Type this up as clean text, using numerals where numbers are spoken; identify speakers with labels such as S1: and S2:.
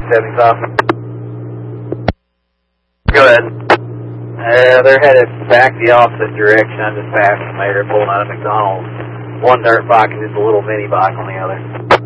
S1: 75.
S2: Go ahead.
S1: They're headed back the opposite direction. I just passed them. They're pulling out of McDonald's. One dirt bike and just a little mini bike on the other.